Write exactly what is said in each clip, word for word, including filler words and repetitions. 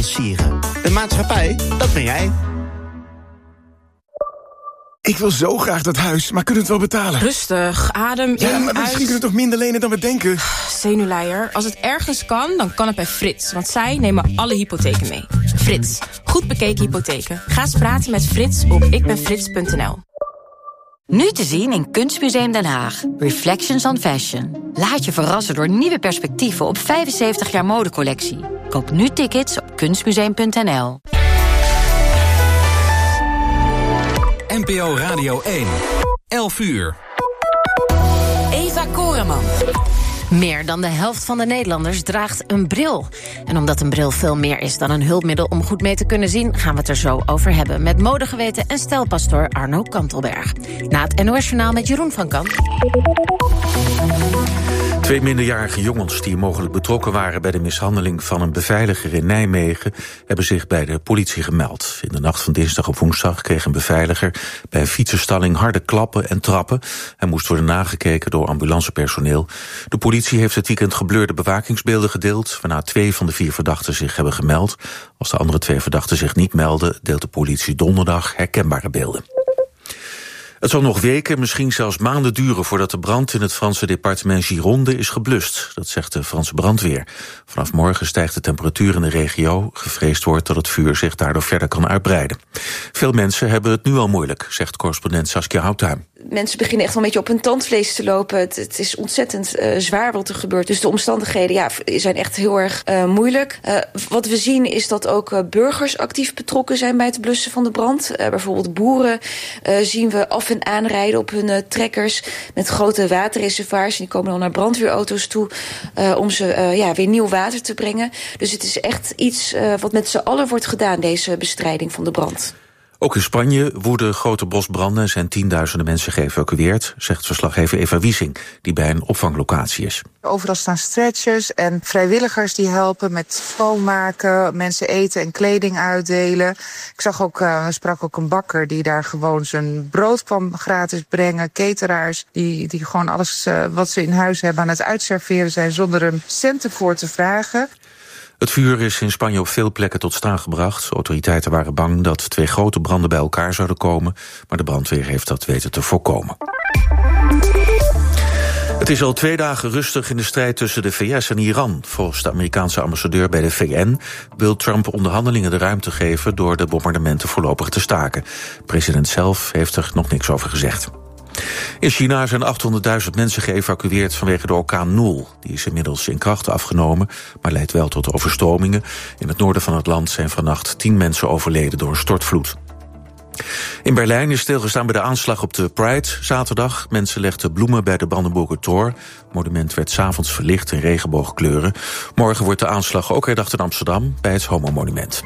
Sieren. De maatschappij, dat ben jij. Ik wil zo graag dat huis, maar kunnen we het wel betalen? Rustig, adem ja, in, maar uit. misschien kunnen we toch minder lenen dan we denken? Zenuwleier. Als het ergens kan, dan kan het bij Frits. Want zij nemen alle hypotheken mee. Frits, goed bekeken hypotheken. Ga eens praten met Frits op ikbenfrits punt n l. Nu te zien in Kunstmuseum Den Haag. Reflections on Fashion. Laat je verrassen door nieuwe perspectieven op vijfenzeventig jaar modecollectie. Koop nu tickets op kunstmuseum punt n l. N P O Radio één. elf uur. Eva Koreman. Meer dan de helft van de Nederlanders draagt een bril. En omdat een bril veel meer is dan een hulpmiddel om goed mee te kunnen zien, gaan we het er zo over hebben met modegeweten en stijlpastoor Arno Kantelberg. Na het N O S-journaal met Jeroen van Kamp. Twee minderjarige jongens die mogelijk betrokken waren bij de mishandeling van een beveiliger in Nijmegen hebben zich bij de politie gemeld. In de nacht van dinsdag op woensdag kreeg een beveiliger bij een fietsenstalling harde klappen en trappen. Hij moest worden nagekeken door ambulancepersoneel. De politie heeft het weekend gebleurde bewakingsbeelden gedeeld, waarna twee van de vier verdachten zich hebben gemeld. Als de andere twee verdachten zich niet melden, deelt de politie donderdag herkenbare beelden. Het zal nog weken, misschien zelfs maanden duren voordat de brand in het Franse departement Gironde is geblust. Dat zegt de Franse brandweer. Vanaf morgen stijgt de temperatuur in de regio. Gevreesd wordt dat het vuur zich daardoor verder kan uitbreiden. Veel mensen hebben het nu al moeilijk, zegt correspondent Saskia Houttuin. Mensen beginnen echt wel een beetje op hun tandvlees te lopen. Het, het is ontzettend uh, zwaar wat er gebeurt. Dus de omstandigheden ja, zijn echt heel erg uh, moeilijk. Uh, wat we zien is dat ook uh, burgers actief betrokken zijn bij het blussen van de brand. Uh, bijvoorbeeld boeren uh, zien we af en aanrijden op hun uh, trekkers met grote waterreservoirs. Die komen dan naar brandweerauto's toe uh, om ze uh, ja, weer nieuw water te brengen. Dus het is echt iets uh, wat met z'n allen wordt gedaan, deze bestrijding van de brand. Ook in Spanje woeden grote bosbranden en zijn tienduizenden mensen geëvacueerd, zegt verslaggever Eva Wiesing, die bij een opvanglocatie is. Overal staan stretchers en vrijwilligers die helpen met schoonmaken, mensen eten en kleding uitdelen. Ik zag ook, uh, sprak ook een bakker die daar gewoon zijn brood kwam gratis brengen. Cateraars die, die gewoon alles uh, wat ze in huis hebben aan het uitserveren zijn zonder een cent ervoor te vragen. Het vuur is in Spanje op veel plekken tot staan gebracht. Autoriteiten waren bang dat twee grote branden bij elkaar zouden komen, maar de brandweer heeft dat weten te voorkomen. Het is al twee dagen rustig in de strijd tussen de V S en Iran. Volgens de Amerikaanse ambassadeur bij de V N wil Trump onderhandelingen de ruimte geven door de bombardementen voorlopig te staken. De president zelf heeft er nog niks over gezegd. In China zijn achthonderdduizend mensen geëvacueerd vanwege de orkaan Noel. Die is inmiddels in kracht afgenomen, maar leidt wel tot overstromingen. In het noorden van het land zijn vannacht tien mensen overleden door een stortvloed. In Berlijn is stilgestaan bij de aanslag op de Pride zaterdag. Mensen legden bloemen bij de Brandenburger Tor. Het monument werd 's avonds verlicht in regenboogkleuren. Morgen wordt de aanslag ook herdacht in Amsterdam bij het Homo-monument.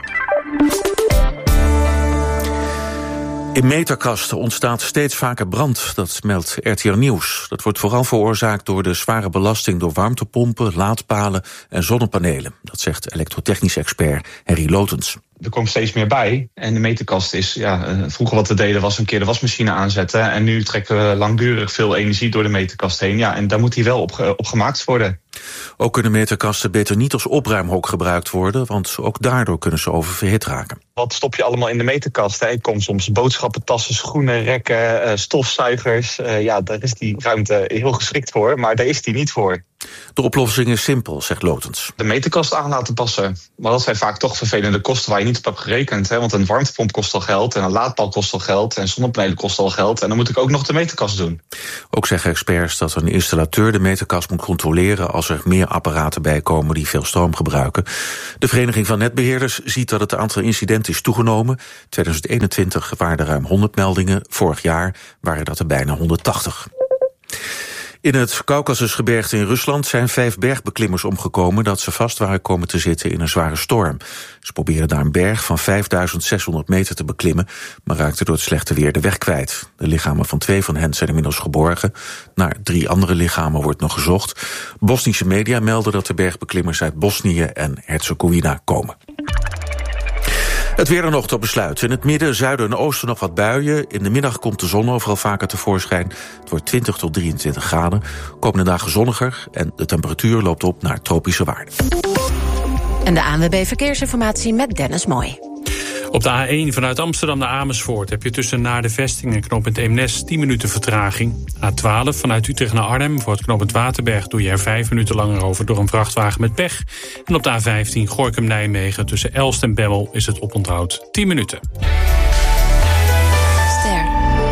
In meterkasten ontstaat steeds vaker brand, dat meldt R T L Nieuws. Dat wordt vooral veroorzaakt door de zware belasting door warmtepompen, laadpalen en zonnepanelen. Dat zegt elektrotechnisch expert Henry Lotens. Er komt steeds meer bij. En de meterkast is, ja, vroeger wat we deden was een keer de wasmachine aanzetten. En nu trekken we langdurig veel energie door de meterkast heen. Ja, en daar moet die wel op, op gemaakt worden. Ook kunnen meterkasten beter niet als opruimhok gebruikt worden, want ook daardoor kunnen ze oververhit raken. Wat stop je allemaal in de meterkast? Hè? Ik kom soms boodschappentassen, schoenen, rekken, stofzuigers. Uh, ja, daar is die ruimte heel geschikt voor, maar daar is die niet voor. De oplossing is simpel, zegt Lotens. De meterkast aan laten passen. Maar dat zijn vaak toch vervelende kosten waar je niet op hebt gerekend. Hè? Want een warmtepomp kost al geld en een laadpaal kost al geld en zonnepanelen kosten al geld. En dan moet ik ook nog de meterkast doen. Ook zeggen experts dat een installateur de meterkast moet controleren als er meer apparaten bij komen die veel stroom gebruiken. De Vereniging van Netbeheerders ziet dat het aantal incidenten is toegenomen. tweeduizend eenentwintig waren er ruim honderd meldingen. Vorig jaar waren dat er bijna honderdtachtig. In het Kaukasusgebergte in Rusland zijn vijf bergbeklimmers omgekomen dat ze vast waren komen te zitten in een zware storm. Ze probeerden daar een berg van vijfduizend zeshonderd meter te beklimmen, maar raakten door het slechte weer de weg kwijt. De lichamen van twee van hen zijn inmiddels geborgen. Naar drie andere lichamen wordt nog gezocht. Bosnische media melden dat de bergbeklimmers uit Bosnië en Herzegovina komen. Het weer dan nog tot besluit. In het midden, zuiden en oosten nog wat buien. In de middag komt de zon overal vaker tevoorschijn. Het wordt twintig tot drieëntwintig graden. Komende dagen zonniger en de temperatuur loopt op naar tropische waarden. En de A N W B Verkeersinformatie met Dennis Mooi. Op de A één vanuit Amsterdam naar Amersfoort heb je tussen Naar de Vesting en knooppunt Eemnes tien minuten vertraging. A twaalf vanuit Utrecht naar Arnhem voor het knooppunt Waterberg doe je er vijf minuten langer over door een vrachtwagen met pech. En op de A vijftien Gorinchem-Nijmegen tussen Elst en Bemmel is het oponthoud tien minuten. Ster.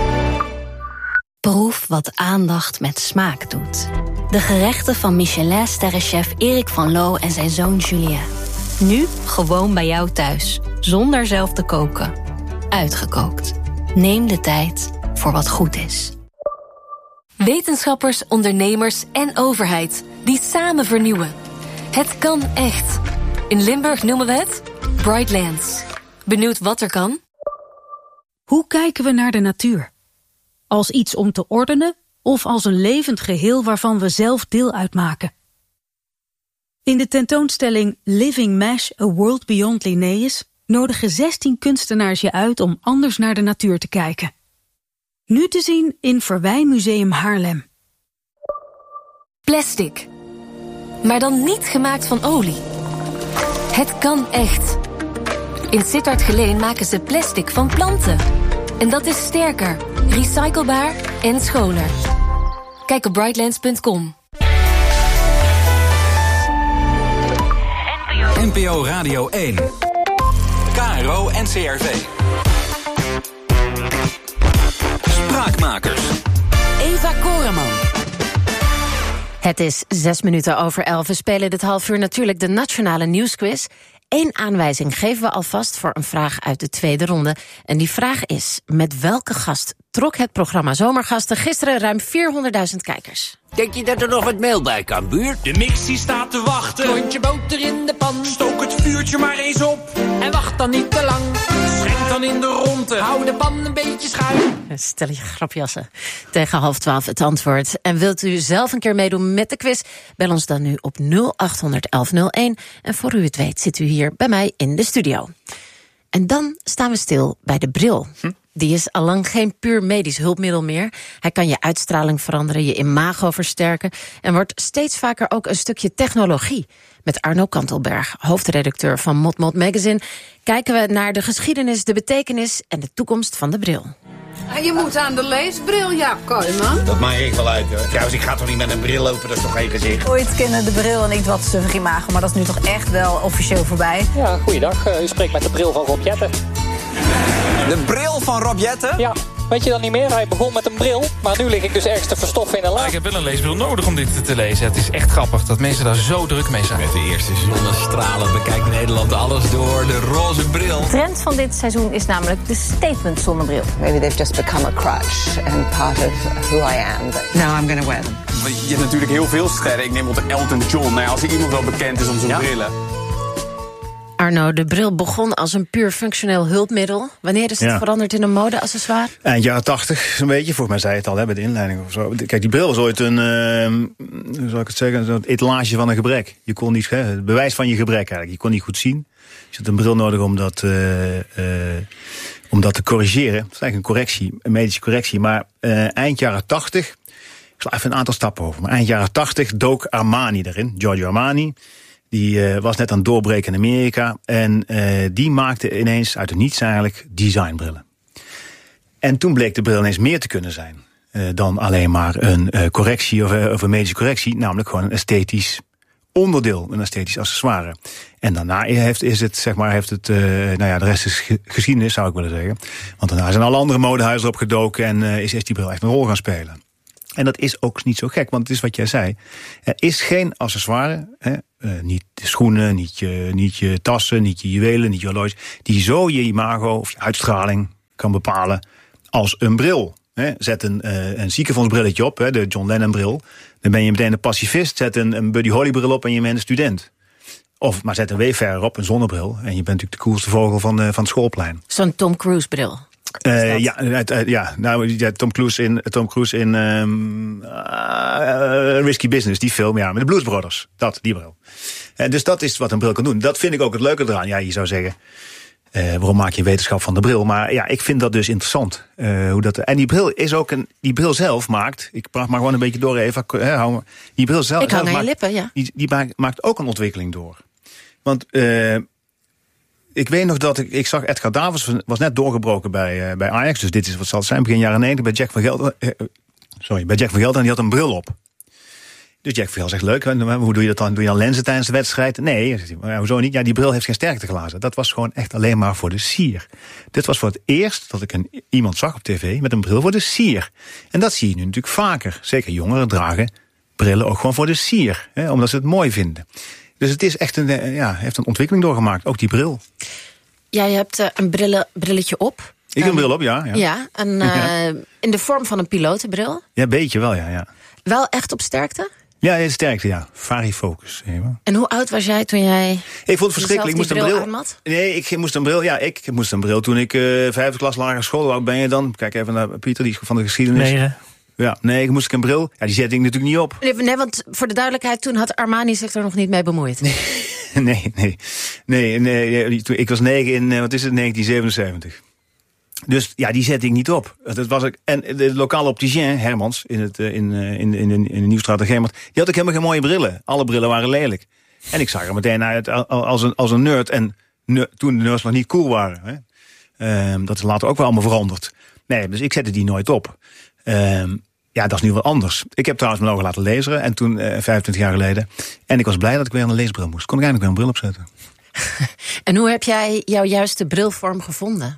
Proef wat aandacht met smaak doet. De gerechten van Michelin-sterrenchef Erik van Loo en zijn zoon Julien. Nu gewoon bij jou thuis, zonder zelf te koken. Uitgekookt. Neem de tijd voor wat goed is. Wetenschappers, ondernemers en overheid die samen vernieuwen. Het kan echt. In Limburg noemen we het Brightlands. Benieuwd wat er kan? Hoe kijken we naar de natuur? Als iets om te ordenen of als een levend geheel waarvan we zelf deel uitmaken? In de tentoonstelling Living Mesh, A World Beyond Linnaeus nodigen zestien kunstenaars je uit om anders naar de natuur te kijken. Nu te zien in Verwijmuseum Haarlem. Plastic. Maar dan niet gemaakt van olie. Het kan echt. In Sittard-Geleen maken ze plastic van planten. En dat is sterker, recyclebaar en schoner. Kijk op brightlands punt com. N P O Radio één. K R O N C R V. Spraakmakers. Eva Koreman. Het is zes minuten over elf. We spelen dit half uur natuurlijk de Nationale Nieuwsquiz. Eén aanwijzing geven we alvast voor een vraag uit de tweede ronde. En die vraag is, met welke gast trok het programma Zomergasten gisteren ruim vierhonderdduizend kijkers? Denk je dat er nog wat mail bij kan, buurt? De mixie staat te wachten. Rondje boter in de pan. Stook het vuurtje maar eens op. En wacht dan niet te lang. Schenk dan in de ronde. Hou de pan een beetje schuin. Stel je grapjassen. Tegen half twaalf het antwoord. En wilt u zelf een keer meedoen met de quiz? Bel ons dan nu op nul acht honderd elf nul één. En voor u het weet zit u hier bij mij in de studio. En dan staan we stil bij de bril. Hm? Die is allang geen puur medisch hulpmiddel meer. Hij kan je uitstraling veranderen, je imago versterken en wordt steeds vaker ook een stukje technologie. Met Arno Kantelberg, hoofdredacteur van Mot Mot Magazine, kijken we naar de geschiedenis, de betekenis en de toekomst van de bril. Je moet aan de leesbril, Jaap Kooijman. Dat maak ik wel uit, hoor. Trouwens, ik ga toch niet met een bril lopen, dat is toch geen gezicht? Ooit kennen de bril en ik wat stuvig imago, maar dat is nu toch echt wel officieel voorbij. Ja, goeiedag. Uh, u spreekt met de bril van Rob Jetten. De bril van Rob Jetten? Ja, weet je dat niet meer? Hij begon met een bril, maar nu lig ik dus ergens te verstoffen in een laag. Ik heb wel een leesbril nodig om dit te lezen. Het is echt grappig dat mensen daar zo druk mee zijn. Met de eerste zonnestralen bekijkt Nederland alles door de roze bril. De trend van dit seizoen is namelijk de statement zonnebril. Maybe they've just become a crutch and part of who I am. But now I'm going to wear them. Je hebt natuurlijk heel veel sterren. Ik neem bijvoorbeeld Elton John. Nou, als er iemand wel bekend is om zijn ja. brillen. Arno, de bril begon als een puur functioneel hulpmiddel. Wanneer is het ja. veranderd in een modeaccessoire? Eind jaren tachtig, zo'n beetje. Volgens mij zei je het al hè, bij de inleiding of zo. Kijk, die bril was ooit een, uh, hoe zal ik het zeggen, een etalage van een gebrek. Je kon niet, hè, het bewijs van je gebrek eigenlijk. Je kon niet goed zien. Je had een bril nodig om dat, uh, uh, om dat te corrigeren. Dat is eigenlijk een correctie, een medische correctie. Maar uh, eind jaren tachtig, ik sla even een aantal stappen over. Maar eind jaren tachtig dook Armani erin, Giorgio Armani. Die uh, was net aan het doorbreken in Amerika. En uh, die maakte ineens uit het niets eigenlijk designbrillen. En toen bleek de bril ineens meer te kunnen zijn uh, dan alleen maar een uh, correctie of, uh, of een medische correctie. Namelijk gewoon een esthetisch onderdeel, een esthetisch accessoire. En daarna heeft, is het, zeg maar, heeft het, uh, nou ja, de rest is geschiedenis, zou ik willen zeggen. Want daarna zijn alle andere modehuizen erop gedoken en uh, is, is die bril echt een rol gaan spelen. En dat is ook niet zo gek, want het is wat jij zei. Er is geen accessoire, hè, uh, niet de schoenen, niet je, niet je tassen, niet je juwelen, niet je horloges, die zo je imago of je uitstraling kan bepalen als een bril. Hè. Zet een, uh, een ziekenfondsbrilletje op, hè, de John Lennon bril. Dan ben je meteen een pacifist. Zet een, een Buddy Holly bril op en je bent een student. Of maar zet een Wayfarer op, een zonnebril. En je bent natuurlijk de coolste vogel van, uh, van het schoolplein. Zo'n Tom Cruise bril. Uh, ja, uh, ja, nou, ja, Tom Cruise in, Tom Cruise in um, uh, Risky Business, die film, ja, met de Blues Brothers. Dat, die bril. Uh, dus dat is wat een bril kan doen. Dat vind ik ook het leuke eraan. Ja, je zou zeggen, uh, waarom maak je wetenschap van de bril? Maar ja, ik vind dat dus interessant. Uh, hoe dat, en die bril is ook een, die bril zelf maakt, ik praat maar gewoon een beetje door even, uh, hou maar, die bril zelf, ik hang zelf aan je maakt, lippen, ja. Die, die maakt, maakt ook een ontwikkeling door. Want uh, ik weet nog dat ik, ik zag Edgar Davids was net doorgebroken bij, uh, bij Ajax. Dus dit is wat zal het zijn, begin jaren negentig bij Jack van Gelder. Uh, sorry, bij Jack van Gelder en die had een bril op. Dus Jack van Gelder zegt, leuk, hoe doe je dat dan? Doe je dan lenzen tijdens de wedstrijd? Nee, zegt hij, maar hoezo niet? Ja, die bril heeft geen sterkteglazen. Dat was gewoon echt alleen maar voor de sier. Dit was voor het eerst dat ik een, iemand zag op tv met een bril voor de sier. En dat zie je nu natuurlijk vaker. Zeker jongeren dragen brillen ook gewoon voor de sier. Hè, omdat ze het mooi vinden. Dus het is echt een, ja, heeft een ontwikkeling doorgemaakt, ook die bril. Ja, je hebt uh, een brillen, brilletje op. Ik heb een bril op, ja. Ja, ja, en, uh, ja. In de vorm van een pilotenbril. Ja, een beetje wel, ja. ja. Wel echt op sterkte? Ja, de sterkte, ja. Varifocus. Even. En hoe oud was jij toen jij ik vond het verschrikkelijk. Ik moest een bril aanmat? Nee, ik moest een bril. Ja, ik moest een bril toen ik uh, vijfde klas lagere school. Hoe oud ben je dan? Kijk even naar Pieter, die van de geschiedenis. Negen. Ja, nee, ik moest ik een bril. Ja, die zette ik natuurlijk niet op. Nee, nee, want voor de duidelijkheid, toen had Armani zich er nog niet mee bemoeid. Nee, nee, nee. nee, nee ik was negen in, wat is het, negentien zevenenzeventig. Dus ja, die zette ik niet op. Dat was ik. En de lokale opticien, Hermans, in, het, in, in, in, in de Nieuwstraat de Gemert, die had ook helemaal geen mooie brillen. Alle brillen waren lelijk. En ik zag er meteen uit als een, als een nerd. En nerd, toen de nerds nog niet cool waren. Hè. Um, dat is later ook wel allemaal veranderd. Nee, dus ik zette die nooit op. Um, ja, dat is nu wel anders. Ik heb trouwens mijn ogen laten lezen. En toen, uh, vijfentwintig jaar geleden. En ik was blij dat ik weer een leesbril moest. Kon ik eindelijk weer een bril opzetten. En hoe heb jij jouw juiste brilvorm gevonden?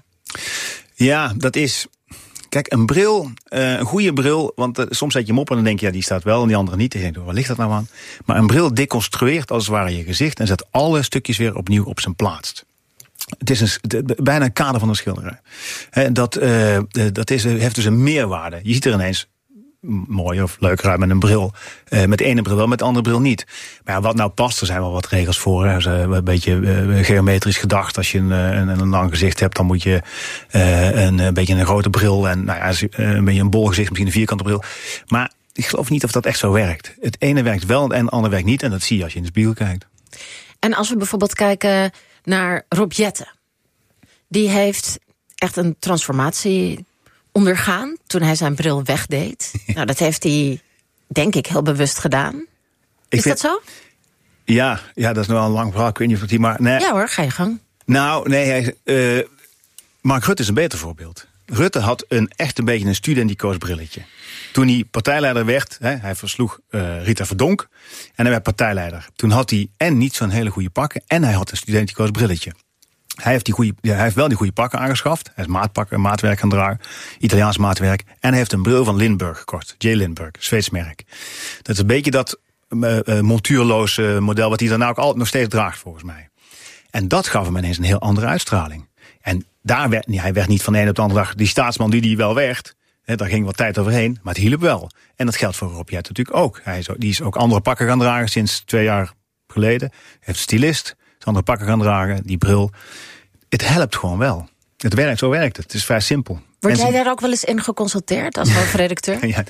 Ja, dat is... Kijk, een bril, uh, een goede bril... want uh, soms zet je hem op en dan denk je... ja, die staat wel en die andere niet. En je denkt, waar ligt dat nou aan? Maar een bril deconstrueert als het ware je gezicht... en zet alle stukjes weer opnieuw op zijn plaats. Het is een, de, bijna een kader van een schilderij. He, dat uh, dat is, heeft dus een meerwaarde. Je ziet er ineens mooi of leuker uit met een bril. Uh, met de ene bril wel, met de andere bril niet. Maar ja, wat nou past, er zijn wel wat regels voor. Hè. Een beetje uh, geometrisch gedacht. Als je een, een, een lang gezicht hebt, dan moet je uh, een, een beetje een grote bril. En nou ja, als je, uh, een beetje een bol gezicht, misschien een vierkante bril. Maar ik geloof niet of dat echt zo werkt. Het ene werkt wel en het andere werkt niet. En dat zie je als je in de spiegel kijkt. En als we bijvoorbeeld kijken naar Rob Jetten. Die heeft echt een transformatie ondergaan toen hij zijn bril wegdeed. Nou, dat heeft hij, denk ik, heel bewust gedaan. Is vind, dat zo? Ja, ja, dat is nog wel een lang verhaal. Ik weet niet of het hier maar... Nee. Ja hoor, ga je gang. Nou, nee, hij, uh, Mark Rutte is een beter voorbeeld. Rutte had een echt een beetje een studenticoos brilletje. Toen hij partijleider werd, hè, hij versloeg uh, Rita Verdonk en hij werd partijleider. Toen had hij en niet zo'n hele goede pakken en hij had een studenticoos brilletje. Hij heeft, die goede, ja, hij heeft wel die goede pakken aangeschaft. Hij is maatpakken, maatwerk gaan dragen, Italiaans maatwerk. En hij heeft een bril van Lindbergh gekocht, J. Lindbergh, Zweeds merk. Dat is een beetje dat uh, uh, montuurloze model wat hij daarna ook altijd nog steeds draagt volgens mij. En dat gaf hem ineens een heel andere uitstraling. En daar werd, nee, hij werd niet van de ene op de andere dag die staatsman die hij wel werd. He, daar ging wat tijd overheen, maar het hielp wel. En dat geldt voor Rob Jetten natuurlijk ook. Hij is, die is ook andere pakken gaan dragen sinds twee jaar geleden. Hij heeft een stylist, is andere pakken gaan dragen, die bril. Het helpt gewoon wel. Het werkt, zo werkt het. Het is vrij simpel. Word jij daar ook wel eens in geconsulteerd als hoofdredacteur? ja,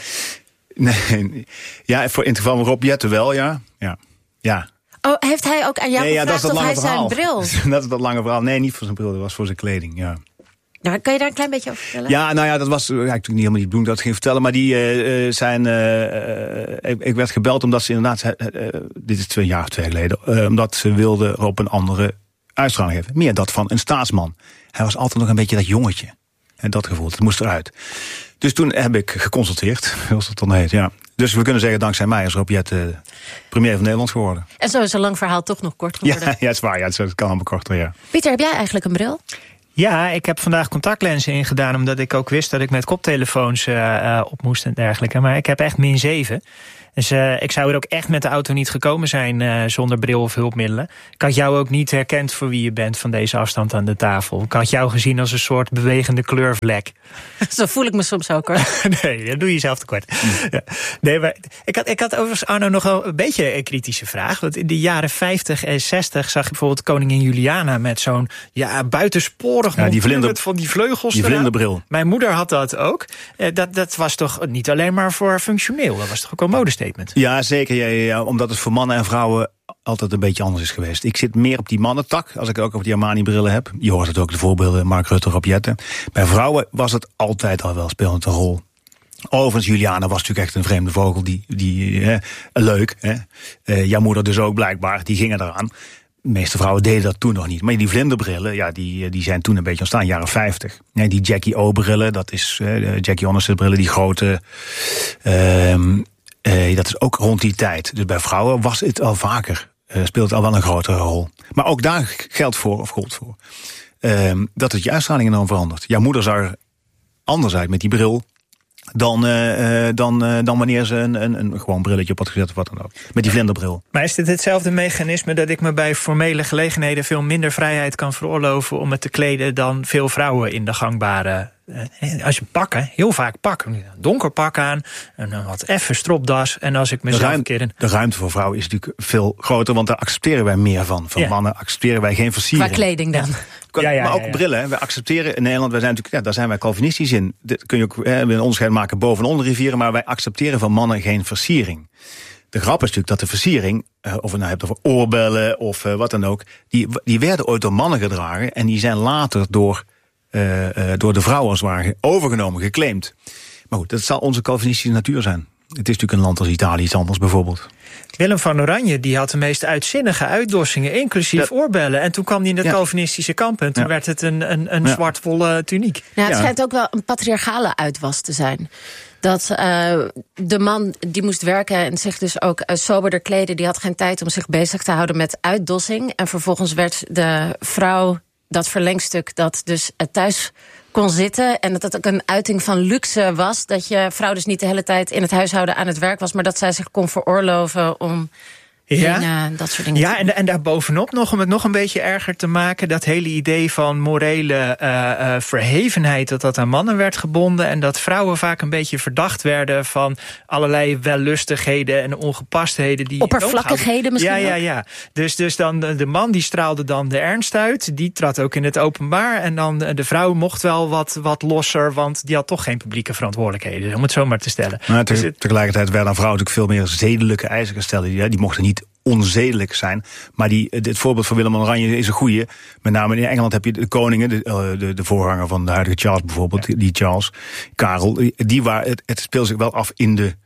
nee, ja, voor in het geval van Rob Jetten wel, ja. ja. ja. Oh, heeft hij ook aan jou nee, gevraagd ja, of hij verhaal. zijn bril? dat is dat lange verhaal. Nee, niet voor zijn bril, dat was voor zijn kleding, ja. Nou, kan je daar een klein beetje over vertellen? Ja, nou ja, dat was ja, ik natuurlijk niet helemaal niet bedoeld dat ik ging vertellen, maar die uh, zijn. Uh, ik, ik werd gebeld omdat ze inderdaad, uh, dit is twee jaar of twee geleden, uh, omdat ze wilden op een andere uitstraling geven. Meer dat van een staatsman. Hij was altijd nog een beetje dat jongetje. En dat gevoel, het moest eruit. Dus toen heb ik geconsulteerd, zoals dat dan heet, ja. Dus we kunnen zeggen, dankzij mij is Rob Jetten uh, premier van Nederland geworden. En zo is een lang verhaal toch nog kort geworden. Ja, ja het is waar, ja, het kan allemaal korter, ja. Pieter, heb jij eigenlijk een bril? Ja, ik heb vandaag contactlenzen ingedaan, omdat ik ook wist dat ik met koptelefoons uh, uh, op moest en dergelijke. Maar ik heb echt min zeven. Dus uh, ik zou er ook echt met de auto niet gekomen zijn uh, zonder bril of hulpmiddelen. Ik had jou ook niet herkend voor wie je bent van deze afstand aan de tafel. Ik had jou gezien als een soort bewegende kleurvlek. Zo voel ik me soms ook, hoor. Nee, dat doe je jezelf tekort. Ja. Nee, maar ik had, ik had overigens, Arno, nog wel een beetje een kritische vraag. Want in de jaren vijftig en zestig zag je bijvoorbeeld koningin Juliana met zo'n ja, buitensporig ja, die vlinder, van die vleugels. Die vlinderbril. Mijn moeder had dat ook. Uh, dat, dat was toch niet alleen maar voor functioneel. Dat was toch ook een modestatement. Ja, zeker. Ja, ja, ja, omdat het voor mannen en vrouwen altijd een beetje anders is geweest. Ik zit meer op die mannentak, als ik ook op die Armani-brillen heb. Je hoort het ook, de voorbeelden, Mark Rutte, Rob Jetten. Bij vrouwen was het altijd al wel spelend een rol. Overigens, Juliana was natuurlijk echt een vreemde vogel. Die, die, eh, leuk, hè. Uh, jouw moeder dus ook blijkbaar, die gingen eraan. de meeste vrouwen deden dat toen nog niet. Maar die vlinderbrillen, ja, die, die zijn toen een beetje ontstaan, jaren vijftig. Nee, die Jackie O-brillen, dat is uh, Jackie Onassis brillen, die grote... Uh, uh, dat is ook rond die tijd. Dus bij vrouwen was het al vaker, uh, speelt het al wel een grotere rol. Maar ook daar geldt voor, of gold voor, uh, dat het je uitstraling enorm verandert. Jouw moeder zag er anders uit met die bril... Dan, uh, dan, uh, dan wanneer ze een, een, een gewoon brilletje op had gezet of wat dan ook. Met die vlinderbril. Maar is dit hetzelfde mechanisme dat ik me bij formele gelegenheden veel minder vrijheid kan veroorloven om me te kleden dan veel vrouwen in de gangbare... Als je pakken, heel vaak pakken, een donker pak aan, een wat effen stropdas. En als ik mezelf de, ruim, een keer in... de ruimte voor vrouwen is natuurlijk veel groter, want daar accepteren wij meer van. Van ja. mannen accepteren wij geen versiering. Qua kleding dan. Ja. Ja, ja, maar ook ja, ja. brillen. Wij accepteren in Nederland, wij zijn natuurlijk, ja, daar zijn wij Calvinistisch in. Dit kun je ook hè, een onderscheid maken boven en onder rivieren, maar wij accepteren van mannen geen versiering. De grap is natuurlijk dat de versiering, uh, of je nou hebt over oorbellen of uh, wat dan ook, die, die werden ooit door mannen gedragen en die zijn later door, uh, uh, door de vrouwen als het ware overgenomen, geclaimd. Maar goed, dat zal onze Calvinistische natuur zijn. Het is natuurlijk een land als Italië iets anders bijvoorbeeld. Willem van Oranje die had de meest uitzinnige uitdossingen, inclusief ja. oorbellen. En toen kwam hij in het ja. Calvinistische kamp en toen ja. werd het een, een, een ja. zwart-wollen tuniek. Nou, het ja. schijnt ook wel een patriarchale uitwas te zijn. Dat uh, de man die moest werken en zich dus ook uh, soberder kleden, die had geen tijd om zich bezig te houden met uitdossing. En vervolgens werd de vrouw dat verlengstuk dat dus uh, thuis kon zitten. En dat het ook een uiting van luxe was. Dat je vrouw dus niet de hele tijd in het huishouden aan het werk was, maar dat zij zich kon veroorloven om... Ja, en, dat soort dingen. Ja, en, en daarbovenop nog, om het nog een beetje erger te maken, dat hele idee van morele uh, uh, verhevenheid, dat dat aan mannen werd gebonden en dat vrouwen vaak een beetje verdacht werden van allerlei wellustigheden en ongepastheden. Die oppervlakkigheden misschien Ja, ja, ja. Dus, dus dan de, de man die straalde dan de ernst uit, die trad ook in het openbaar en dan de vrouw mocht wel wat, wat losser, want die had toch geen publieke verantwoordelijkheden, om het zo maar te stellen. Maar te, dus het, tegelijkertijd werden aan vrouwen natuurlijk veel meer zedelijke eisen gesteld. Die, die mochten niet onzedelijk zijn. Maar die, het voorbeeld van Willem van Oranje is een goeie. Met name in Engeland heb je de koningen, de, de, de voorganger van de huidige Charles bijvoorbeeld, ja. die Charles, Karel, die waar, het, het speelt zich wel af in de,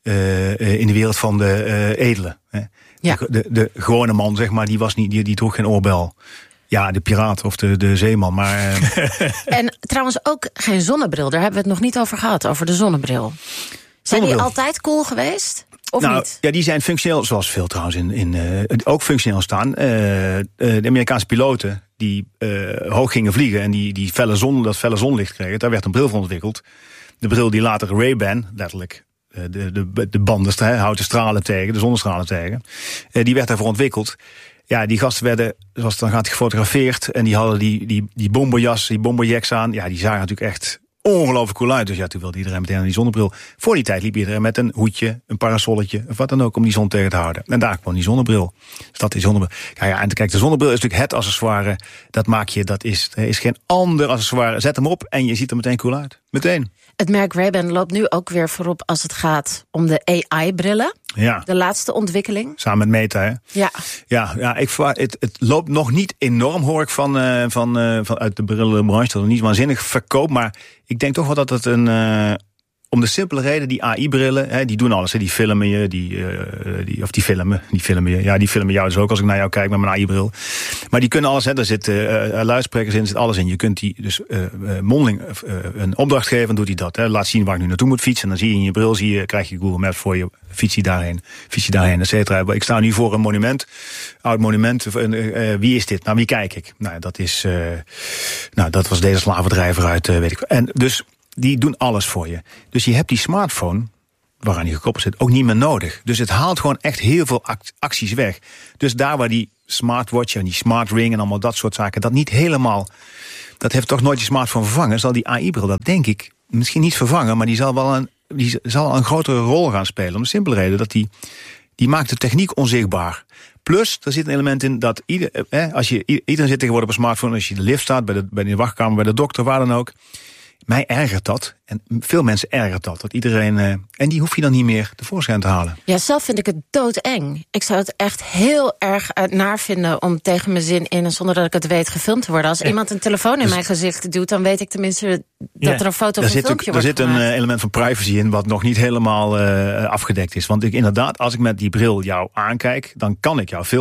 uh, in de wereld van de uh, edelen. Hè. Ja. De, de, de gewone man, zeg maar, die, was niet, die, die droeg geen oorbel. Ja, de piraat of de, de zeeman, maar... Uh... En trouwens ook geen zonnebril, daar hebben we het nog niet over gehad, over de zonnebril. Zijn zonnebril. Die altijd cool geweest? Of nou, niet? Ja, die zijn functioneel, zoals veel trouwens in, in uh, ook functioneel staan. Uh, uh, de Amerikaanse piloten die uh, hoog gingen vliegen en die, die felle zon, dat felle zonlicht kregen, daar werd een bril voor ontwikkeld. De bril die later Ray-Ban, letterlijk, uh, de, de, de banden hè, houdt de stralen tegen, de zonnestralen tegen, uh, die werd daarvoor ontwikkeld. Ja, die gasten werden, zoals het dan gaat, gefotografeerd en die hadden die, die, die bomberjas, die bomberjacks aan. Ja, die zagen natuurlijk echt ongelooflijk cool uit. Dus ja, toen wilde iedereen meteen aan die zonnebril. Voor die tijd liep iedereen met een hoedje, een parasolletje, of wat dan ook, om die zon tegen te houden. En daar kwam die zonnebril. Dus dat is zonnebril. Ja, ja, en kijk, de zonnebril is natuurlijk het accessoire. Dat maak je, dat is, er is geen ander accessoire. Zet hem op en je ziet er meteen cool uit. Meteen. Het merk Ray-Ban loopt nu ook weer voorop als het gaat om de A I-brillen. Ja. De laatste ontwikkeling. Samen met Meta, hè? Ja. Ja, ja ik, het, het loopt nog niet enorm, hoor ik van, uh, van, uh, van uit de brillenbranche. Dat het niet waanzinnig verkoopt, maar ik denk toch wel dat het een... Uh, om de simpele reden, die A I-brillen, hè, die doen alles. Hè, die filmen je, die, uh, die, of die filmen, die filmen je. Ja, die filmen jou dus ook als ik naar jou kijk met mijn A I-bril. Maar die kunnen alles, hè, daar zitten uh, luidsprekers in, er zit alles in. Je kunt die dus uh, uh, mondeling uh, een opdracht geven, dan doet hij dat. Hè. Laat zien waar ik nu naartoe moet fietsen. En dan zie je in je bril, zie je, krijg je Google Maps voor je, fiets je daarheen, fiets je daarheen, et cetera. Ik sta nu voor een monument, oud monument. Uh, uh, wie is dit? Nou, wie kijk ik? Nou, dat is, uh, nou, dat was deze slavendrijver uit, uh, weet ik. En dus die doen alles voor je. Dus je hebt die smartphone, waaraan die gekoppeld zit, ook niet meer nodig. Dus het haalt gewoon echt heel veel acties weg. Dus daar waar die smartwatch en die smart ring en allemaal dat soort zaken, dat niet helemaal, dat heeft toch nooit je smartphone vervangen, zal die A I-bril dat denk ik misschien niet vervangen, maar die zal wel een, die zal een grotere rol gaan spelen. Om de simpele reden dat die, die maakt de techniek onzichtbaar. Plus, er zit een element in dat ieder, eh, als je, iedereen zit tegenwoordig op een smartphone, als je in de lift staat, bij de, bij de wachtkamer, bij de dokter, waar dan ook. Mij ergert dat, en veel mensen ergert dat, dat iedereen, uh, en die hoef je dan niet meer tevoorschijn te halen. Ja, zelf vind ik het doodeng. Ik zou het echt heel erg naar vinden om tegen mijn zin in, en zonder dat ik het weet, gefilmd te worden. Als ja. iemand een telefoon in dus, mijn gezicht doet, dan weet ik tenminste dat ja. er een foto of een filmpje ook, wordt Er zit gemaakt. Een uh, element van privacy in, wat nog niet helemaal uh, afgedekt is. Want ik inderdaad, als ik met die bril jou aankijk, dan kan ik jou filmen.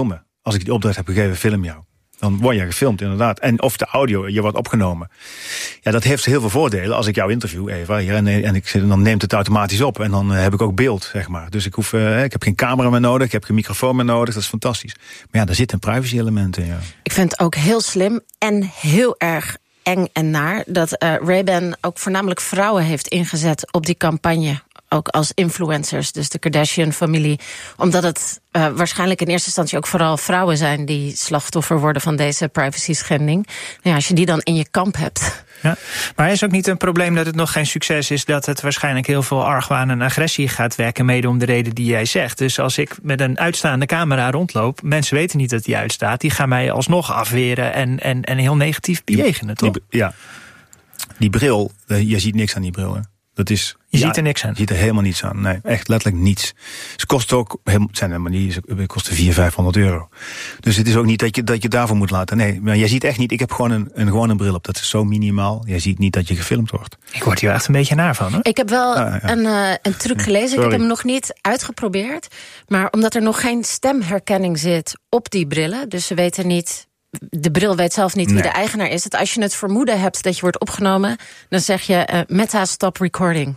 Als ik die opdracht heb gegeven, film jou. Dan word je gefilmd, inderdaad. En of de audio, je wordt opgenomen. Ja, dat heeft heel veel voordelen. Als ik jou interview, Eva, hier, en, en ik, dan neemt het automatisch op. En dan uh, heb ik ook beeld, zeg maar. Dus ik, hoef, uh, ik heb geen camera meer nodig, ik heb geen microfoon meer nodig. Dat is fantastisch. Maar ja, daar zit een privacy element in, ja. Ik vind het ook heel slim en heel erg eng en naar dat uh, Ray-Ban ook voornamelijk vrouwen heeft ingezet op die campagne. Ook als influencers, dus de Kardashian-familie. Omdat het uh, waarschijnlijk in eerste instantie ook vooral vrouwen zijn die slachtoffer worden van deze privacy-schending. Nou ja, als je die dan in je kamp hebt. Ja, maar is ook niet een probleem dat het nog geen succes is, dat het waarschijnlijk heel veel argwaan en agressie gaat wekken, mede om de reden die jij zegt. Dus als ik met een uitstaande camera rondloop, mensen weten niet dat die uitstaat, die gaan mij alsnog afweren en, en, en heel negatief bejegenen, toch? Die, ja, die bril, je ziet niks aan die bril, hè. Dat is, je ja, ziet er niks aan. Je ziet er helemaal niets aan. Nee, echt letterlijk niets. Ze kosten ook, zijn helemaal niet, ze kosten vierhonderd, vijfhonderd euro. Dus het is ook niet dat je, dat je daarvoor moet laten. Nee, maar jij ziet echt niet, ik heb gewoon een, een, gewoon een bril op. Dat is zo minimaal. Jij ziet niet dat je gefilmd wordt. Ik word hier echt een beetje naar van, hoor. Ik heb wel ah, ja. een, uh, een truc gelezen. Sorry. Ik heb hem nog niet uitgeprobeerd. Maar omdat er nog geen stemherkenning zit op die brillen, dus ze weten niet, de bril weet zelf niet wie nee. de eigenaar is. Dat als je het vermoeden hebt dat je wordt opgenomen, dan zeg je uh, Meta stop recording.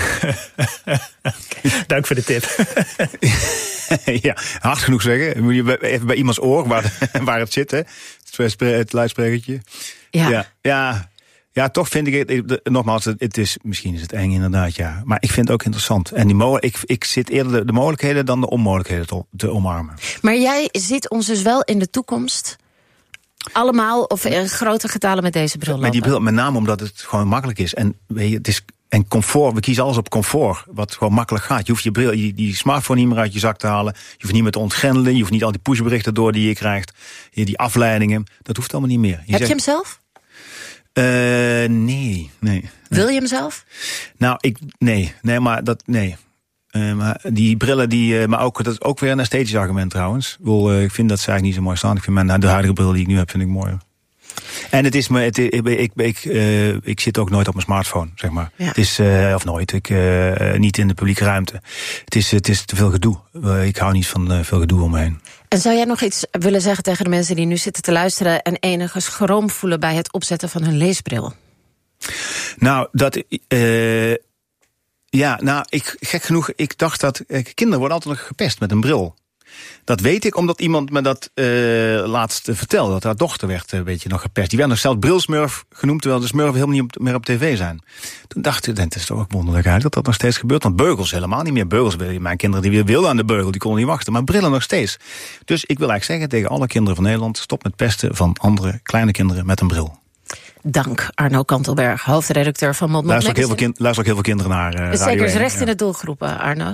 Dank voor de tip. Ja, hard genoeg zeggen. Moet je even bij iemands oor waar, waar het zit, hè? Het luidsprekertje. Ja. Ja, ja. Ja, toch vind ik het, nogmaals, het is, misschien is het eng inderdaad, ja. Maar ik vind het ook interessant. En die mo- ik, ik zit eerder de, de mogelijkheden dan de onmogelijkheden te, te omarmen. Maar jij ziet ons dus wel in de toekomst allemaal of in grote getalen met deze bril lopen. Met die bril, met name omdat het gewoon makkelijk is. En weet je, het is en comfort, we kiezen alles op comfort, wat gewoon makkelijk gaat. Je hoeft je bril, die, die smartphone niet meer uit je zak te halen. Je hoeft niet meer te ontgrendelen. Je hoeft niet al die pushberichten door die je krijgt. Die afleidingen, dat hoeft allemaal niet meer. Je Heb zegt, je hem zelf? Uh, nee, nee, nee. Wil je hem zelf? Nou, ik, nee, nee, maar dat, nee. Uh, maar die brillen, die, uh, maar ook, dat is ook weer een esthetisch argument trouwens. Ik, bedoel, uh, ik vind dat ze eigenlijk niet zo mooi staan. Ik vind mijn, de huidige bril die ik nu heb, vind ik mooier. En het is me, het, ik, ik, ik, uh, ik zit ook nooit op mijn smartphone, zeg maar. Ja. Het is, uh, of nooit, ik, uh, niet in de publieke ruimte. Het is, het is te veel gedoe. Uh, ik hou niet van uh, veel gedoe om me heen. En zou jij nog iets willen zeggen tegen de mensen die nu zitten te luisteren en enige schroom voelen bij het opzetten van hun leesbril? Nou, dat, uh, ja, nou, ik, gek genoeg, ik dacht dat, uh, kinderen worden altijd nog gepest met een bril. Dat weet ik, omdat iemand me dat uh, laatst vertelde. Dat haar dochter werd een beetje nog gepest. Die werd nog zelfs brilsmurf genoemd, terwijl de smurfen helemaal niet op, meer op tv zijn. Toen dacht ik, het is toch ook wonderlijk eigenlijk dat dat nog steeds gebeurt. Want beugels helemaal niet meer. Beugels, mijn kinderen die wilden aan de beugel, die konden niet wachten. Maar brillen nog steeds. Dus ik wil eigenlijk zeggen tegen alle kinderen van Nederland, stop met pesten van andere kleine kinderen met een bril. Dank, Arno Kantelberg, hoofdredacteur van Mond Luister ook heel veel, kind, luister ook heel veel kinderen naar uh, Radio Zeker, is één, recht ja. in de doelgroepen, Arno.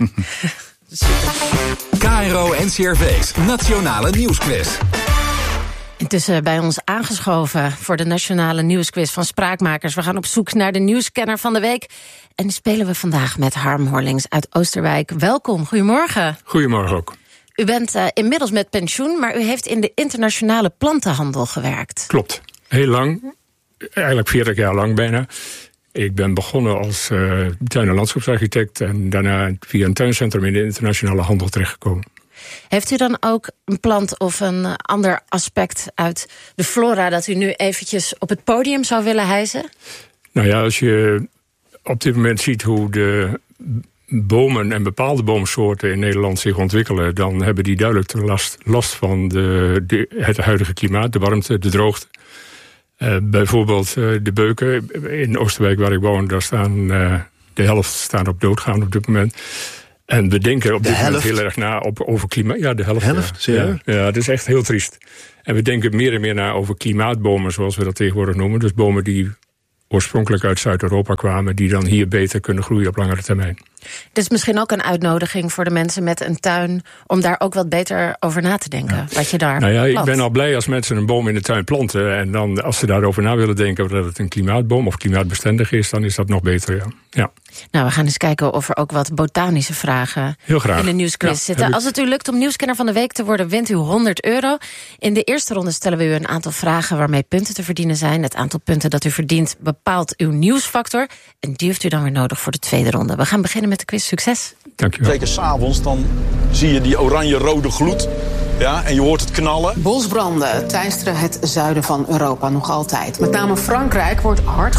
K R O N C R V's Nationale Nieuwsquiz. Intussen bij ons aangeschoven voor de Nationale Nieuwsquiz van Spraakmakers. We gaan op zoek naar de nieuwscanner van de week. En die spelen we vandaag met Harm Horlings uit Oosterwijk. Welkom, goedemorgen. Goedemorgen ook. U bent uh, inmiddels met pensioen, maar u heeft in de internationale plantenhandel gewerkt. Klopt, heel lang. Eigenlijk veertig jaar lang bijna. Ik ben begonnen als uh, tuin- en landschapsarchitect en daarna via een tuincentrum in de internationale handel terechtgekomen. Heeft u dan ook een plant of een ander aspect uit de flora dat u nu eventjes op het podium zou willen hijsen? Nou ja, als je op dit moment ziet hoe de bomen en bepaalde boomsoorten in Nederland zich ontwikkelen, dan hebben die duidelijk de last, last van de, de, het huidige klimaat, de warmte, de droogte. Uh, bijvoorbeeld uh, de beuken in Oosterwijk waar ik woon, daar staan uh, de helft staan op doodgaan op dit moment. En we denken op dit moment heel erg na op, over klimaat. Ja, de helft. helft ja. Ja, ja, dat is echt heel triest. En we denken meer en meer na over klimaatbomen, zoals we dat tegenwoordig noemen. Dus bomen die oorspronkelijk uit Zuid-Europa kwamen, die dan hier beter kunnen groeien op langere termijn. Het is misschien ook een uitnodiging voor de mensen met een tuin om daar ook wat beter over na te denken. Ja. Wat je daar nou ja, plant. Ik ben al blij als mensen een boom in de tuin planten. En dan als ze daarover na willen denken dat het een klimaatboom of klimaatbestendig is, dan is dat nog beter. Ja. Ja. Nou, we gaan eens kijken of er ook wat botanische vragen Heel graag. in de nieuwsquiz ja, zitten. Als het u lukt om nieuwskenner van de week te worden, wint u honderd euro. In de eerste ronde stellen we u een aantal vragen waarmee punten te verdienen zijn. Het aantal punten dat u verdient bepaalt uw nieuwsfactor. En die heeft u dan weer nodig voor de tweede ronde. We gaan beginnen met de quiz. Succes. Dank u wel. Zeker 's avonds, dan zie je die oranje-rode gloed. Ja, en je hoort het knallen. Bosbranden teisteren het zuiden van Europa nog altijd. Met name Frankrijk wordt hard